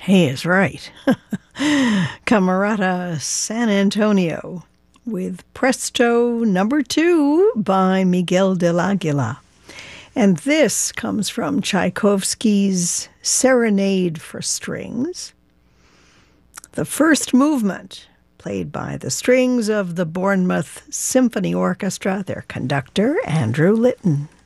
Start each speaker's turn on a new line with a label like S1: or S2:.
S1: He is right. Camerata San Antonio with Presto #2 by Miguel del Aguila. And this comes from Tchaikovsky's Serenade for Strings. The first movement, played by the strings of the Bournemouth Symphony Orchestra, their conductor, Andrew Litton.